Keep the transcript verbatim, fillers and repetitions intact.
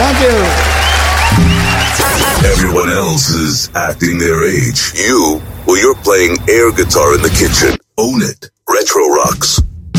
Thank you. Everyone else is acting their age. You, well, you're playing air guitar in the kitchen. Own it. Retro Rocks.